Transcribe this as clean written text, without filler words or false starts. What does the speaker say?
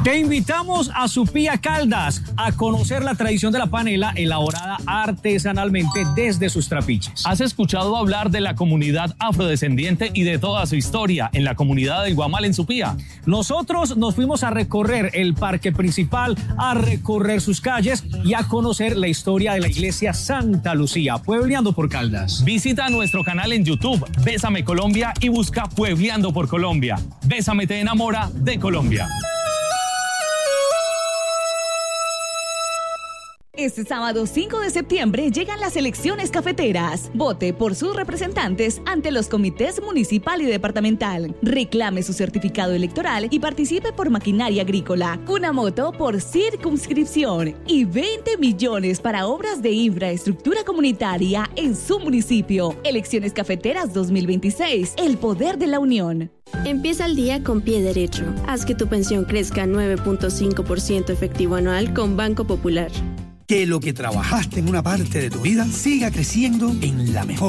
Te invitamos a Supía Caldas a conocer la tradición de la panela elaborada artesanalmente desde sus trapiches. ¿Has escuchado hablar de la comunidad afrodescendiente y de toda su historia en la comunidad del Guamal en Supía? Nosotros nos fuimos a recorrer el parque principal, a recorrer sus calles y a conocer la historia de la iglesia Santa Lucía, Puebleando por Caldas. Visita nuestro canal en YouTube, Bésame Colombia, y busca Puebleando por Colombia. Bésame te enamora de Colombia. Este sábado 5 de septiembre llegan las elecciones cafeteras. Vote por sus representantes ante los comités municipal y departamental. Reclame su certificado electoral y participe por maquinaria agrícola, una moto por circunscripción y 20 millones para obras de infraestructura comunitaria en su municipio. Elecciones cafeteras 2026. El poder de la unión. Empieza el día con pie derecho. Haz que tu pensión crezca 9.5% efectivo anual con Banco Popular. Que lo que trabajaste en una parte de tu vida siga creciendo en la mejor.